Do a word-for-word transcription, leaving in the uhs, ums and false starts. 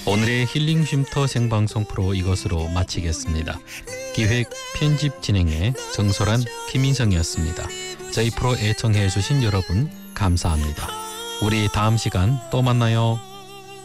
오늘의 힐링 쉼터 생방송 프로 이것으로 마치겠습니다. 기획 편집 진행의 정소란 김인성이었습니다. 저희 프로 애청해 주신 여러분 감사합니다. 우리 다음 시간 또 만나요.